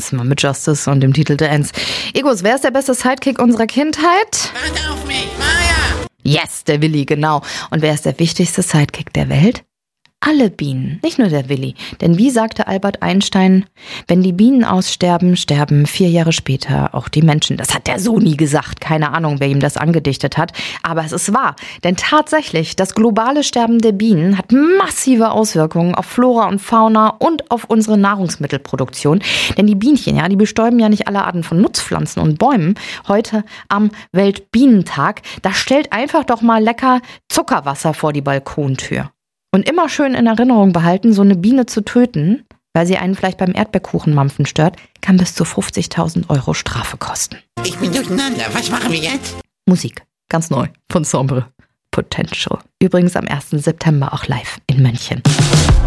Dance mit Justice und dem Titel Dance. Egos, wer ist der beste Sidekick unserer Kindheit? Warte auf mich, Maya! Yes, der Willi, genau. Und wer ist der wichtigste Sidekick der Welt? Alle Bienen, nicht nur der Willi. Denn wie sagte Albert Einstein, wenn die Bienen aussterben, sterben 4 Jahre später auch die Menschen. Das hat der so nie gesagt. Keine Ahnung, wer ihm das angedichtet hat. Aber es ist wahr. Denn tatsächlich, das globale Sterben der Bienen hat massive Auswirkungen auf Flora und Fauna und auf unsere Nahrungsmittelproduktion. Denn die Bienchen, ja, die bestäuben ja nicht alle Arten von Nutzpflanzen und Bäumen. Heute am Weltbienentag, da stellt einfach doch mal lecker Zuckerwasser vor die Balkontür. Und immer schön in Erinnerung behalten, so eine Biene zu töten, weil sie einen vielleicht beim Erdbeerkuchenmampfen stört, kann bis zu 50.000 Euro Strafe kosten. Ich bin durcheinander. Was machen wir jetzt? Musik, ganz neu, von Sombre Potential. Übrigens am 1. September auch live in München.